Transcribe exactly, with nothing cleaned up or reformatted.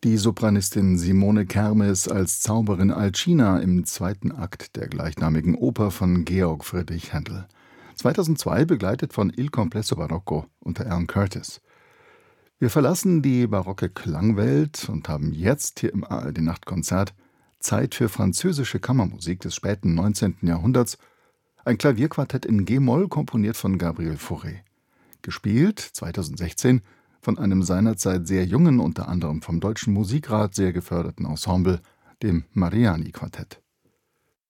Die Sopranistin Simone Kermes als Zauberin Alcina im zweiten Akt der gleichnamigen Oper von Georg Friedrich Händel. zweitausendzwei begleitet von Il Complesso Barocco unter Alan Curtis. Wir verlassen die barocke Klangwelt und haben jetzt hier im A R D-Nachtkonzert Zeit für französische Kammermusik des späten neunzehnten Jahrhunderts, ein Klavierquartett in G-Moll, komponiert von Gabriel Fauré. Gespielt zweitausendsechzehn von einem seinerzeit sehr jungen, unter anderem vom Deutschen Musikrat sehr geförderten Ensemble, dem Mariani-Quartett.